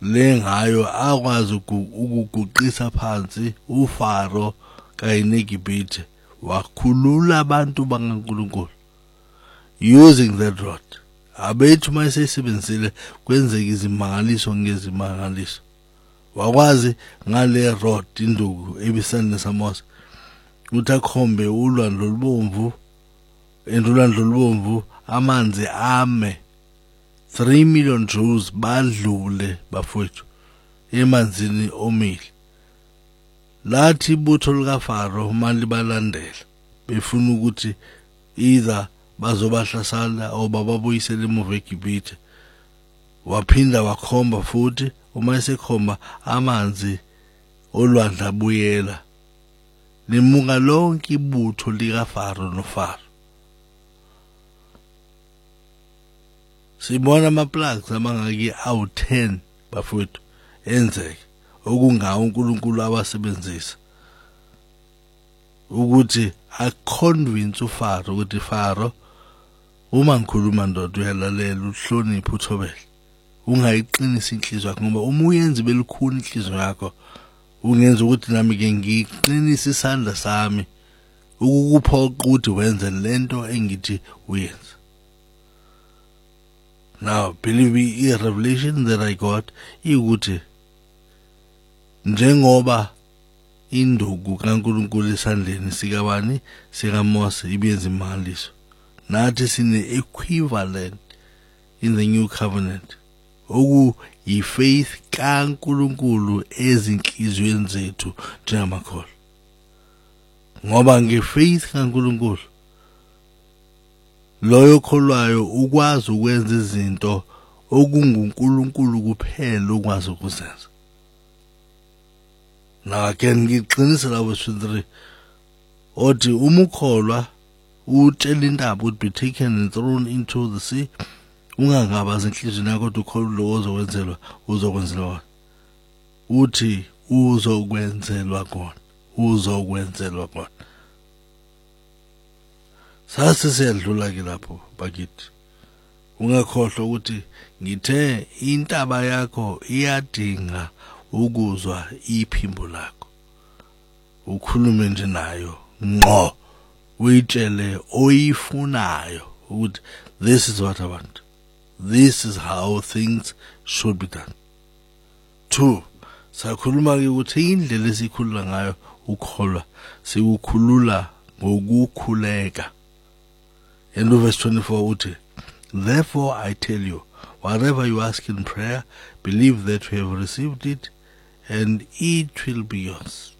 lengayo akwazi ukuguqisa phansi uFaro kanye neGibhithe wakhulula abantu bakaNkulunkulu using that rod. Abethu mayesebenzile kwenzeka izimangaliso ngezimangaliso. Wakwazi ngale rod induku ebisandla saMose ukuthi akhombe ulwandle olubomvu, ulwandle olubomvu amanzi ame 3 million Jews badlule bafowethu emanzini omile. Lathi ibutho likaFaro mali balandela befuna ukuthi either bazobahlasela or bababuyisele emuva eGibhithe. Waphinda wakhomba futhi uma esekhomba amanzi olwandle abuyela limuka lonke ibutho likaFaro noFaro. Sibona ama-plagues amangaki awu-10 bafowethu enzeke okungawo uNkulunkulu abasebenzisa ukuthi aconvince uFaro ukuthi Faro uma ngikhuluma ndoda uyalalela uhloniphe uthobele ungayiqinisa inhliziyo yakho ngoba uma uyenza belikhuni inhliziyo yakho ungenza ukuthi nami ke ngiqinise isandla sami ukukuphoqa ukuthi wenze lento engithi uyenze. Now, believe me, a revelation that I got ikuthi njengoba induku kaNkulunkulu esandleni sikabani sikaMose ibenza imangaliso, nathi sine equivalent in the new covenant yifaith kaNkulunkulu ezinhlizweni zethu njengamakholwa. Ngoba ngefaith kaNkulunkulu loyo kholwayo ukwazi ukwenza izinto okunguNkulunkulu kuphela ukwazi ukuzenza. Now again ngiqinisa la verse 23 othi umukholwa utshela intaba would be taken and thrown into the sea. Ungangabazi enhlizweni yakho ukuthi ukholwa lo ozokwenzelwa uzokwenzelwa. Uthi uzokwenzelwa kona. Sase siyadlula ke lapho bakithi. Ungakhohlwa ukuthi ngithe intaba yakho iyadinga ukuzwa iphimbo lakho. Ukhulume nje nayo ngqo uyitshele oyifunayo ukuthi this is what I want. This is how things should be done. 2. Sakhuluma ke ukuthi indlela esikhulula ngayo ukholwa sikukhulula ngokukhuleka. And verse 24 uthi, therefore I tell you, whatever you ask in prayer, believe that you have received it, and it will be yours.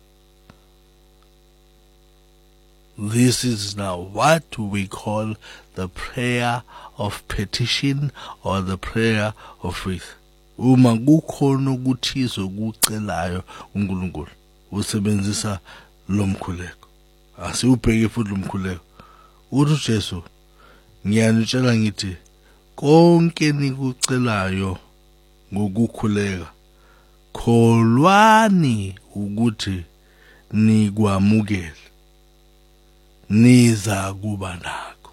This is now what we call the prayer of petition or the prayer of faith. Uma kukhona ukuthizo kucelayo uNkulunkulu usebenzisa lomkhuleko. Asiubheke futhi lomkhuleko. Uthi Jesu ngiyanitshela ngithi konke nikucelayo ngokukhuleka kholwani ukuthi nikwamukele niza kuba nakho.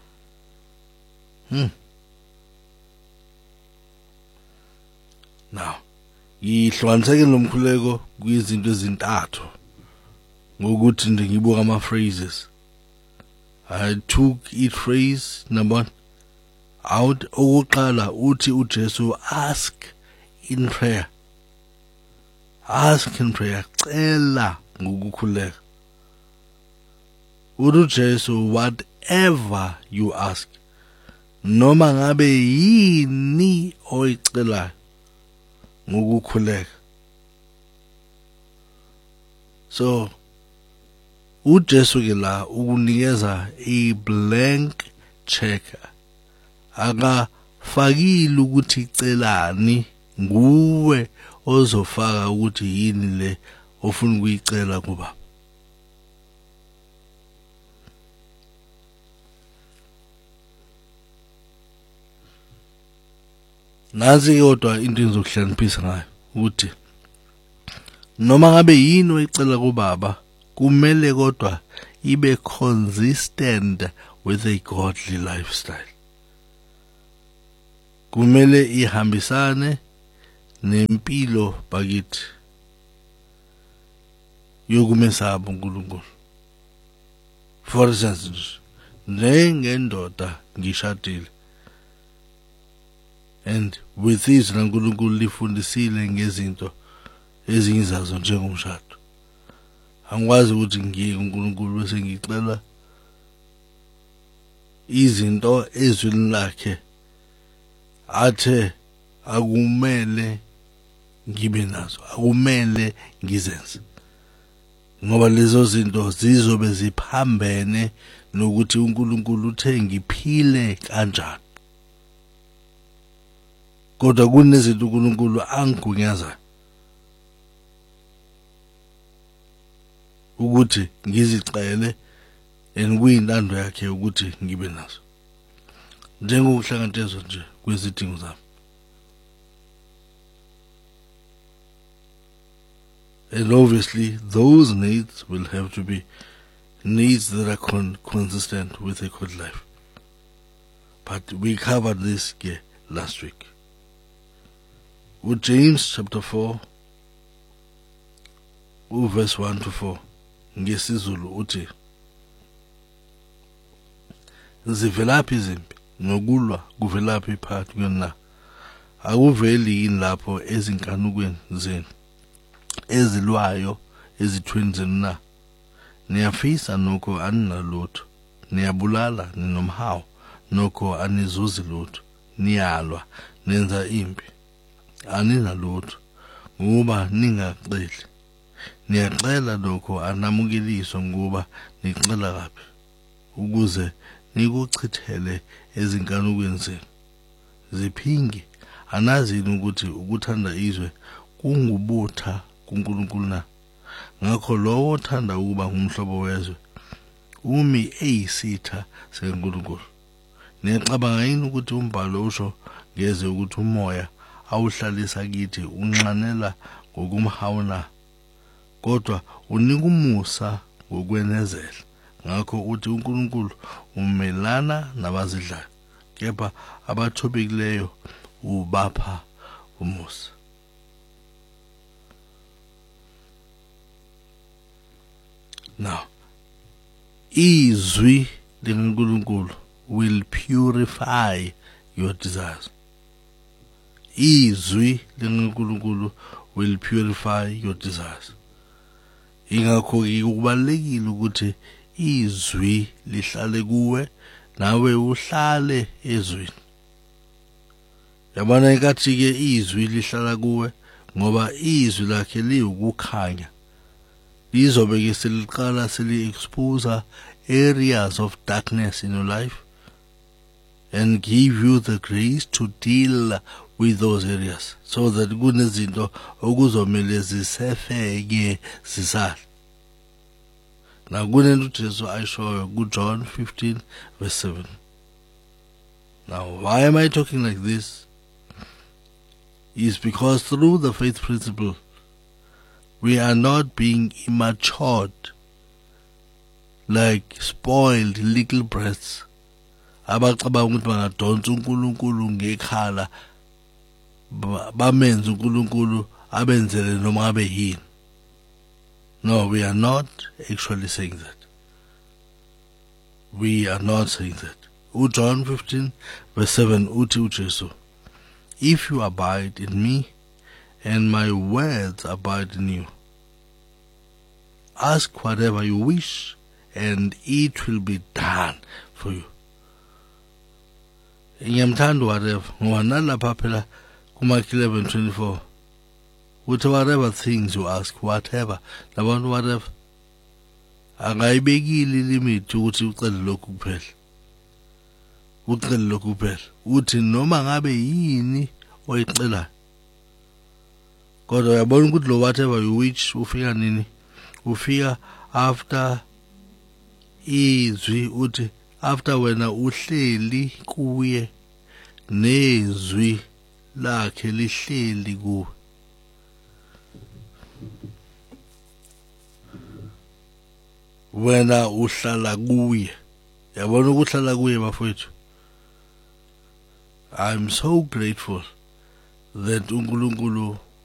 Now ngihlukaniseke lomkhuleko kwizinto ezintathu ngokuthi ngibuka ama phrases. I took each phrase number 1 out. Okokuqala uthi uJesu ask in prayer. Ask in prayer, cela ngokukhuleka. Uthi Jesu whatever you ask, noma ngabe yini oyicelayo ngokukhuleka. So uJesu ke la ukunikeza a blank check. Akafakile ukuthi icelani, nguwe ozofaka ukuthi yini le ofuna ukuyicela kuBaba. Nazi kodwa into engizokuhlaniphisa ngayo ukuthi noma ngabe yini oyicela kuBaba kumele kodwa ibe consistent with a godly lifestyle. Kumele ihambisane nempilo bakithi yokumesaba uNkulunkulu. For instance, njengendoda ngishadile, and with izwi laNkulunkulu lifundisile ngezinto ezingizazo njengomshado. Angikwazi ukuthi ngiye kuNkulunkulu bese ngicela izinto ezwini lakhe athe akumele ngibe nazo, akumele ngizenze, ngoba lezo zinto zizobe ziphambene nokuthi uNkulunkulu uthe ngiphile kanjani. Kodwa kunezinto uNkulunkulu angigunyaza ukuthi ngizicele, enkuyintando yakhe ukuthi ngibe nazo, njengokuhlangantezwa nje kwezidingo zami. And obviously those needs will have to be needs that are consistent with a good life. But we covered this last week. With James chapter 4, verse 1 to 4, ngesizulu uthi, zivelaphi izimpi nokulwa kuvelaphi phakathi kwenu na? Akuveli yini lapho ezinkanukweni zenu ezilwayo ezithweni zenu na? Niyafisa nokho aninalutho, niyabulala ninomhawu nokho anizuzi lutho, niyalwa nenza impi aninalutho ngoba ningaceli, niyacela nokho anamukeliswa ngoba nicela kabi, ukuze nikuchithele ezinkanukweni zenu. Ziphingi, anazini ukuthi ukuthanda izwe kungubutha kuNkulunkulu na? Ngakho lowo othanda ukuba ngumhlobo wezwe umi eyisitha seNkulunkulu. Niyacabanga yini ukuthi umbhalo usho ngeze ukuthi umoya awuhlalisa kithi unxanela ngokumhawuna, kodwa unika umusa ngokwenezela. Ngakho uthi uNkulunkulu umelana nabazidlayo, kepha abathobekileyo ubapha umusa. Now, izwi likaNkulunkulu will purify your desires. Izwi likaNkulunkulu will purify your desires. Ingakho kubalekile ukuthi izwi lihlale kuwe nawe uhlale ezwini. Yabona ikathi ke izwi lihlala kuwe ngoba izwi lakhe liwukukhanya. Lizobe ke seliqala seli-expose areas of darkness in your life and give you the grace to deal with those areas, so that kunezinto okuzomele zisefeke zisale. Now kunento uJesu ayishoyo kuJohn 15 verse 7. Now why am I talking like this? Is because through the faith principle we are not being immatured like spoiled little brats abacabanga ukuthi bangadonsa uNkulunkulu ngekhala bamenza uNkulunkulu abenzele noma abe yini. No, we are not actually saying that. We are not saying that. John 15 verse 7 uthi uJesu, if you abide in me and my words abide in you, ask whatever you wish and it will be done for you. Ngiyamthanda whatever ngoba nalapha phela kuMark 11:24 uthi whatever things you ask, whatever, labantu whatever akayibekile limit ukuthi ucele lokhu kuphela, ucele lokhu kuphela, uthi noma ngabe yini oyicelayo. Kodwa uyabona ukuthi lo whatever you wish ufika nini? Ufika after izwi, uthi after wena uhleli kuye nezwi lakhe lihleli kuwe. Wena uhlala kuye. Yabona ukuhlala kuye bafowethu. I'm so grateful that uNkulunkulu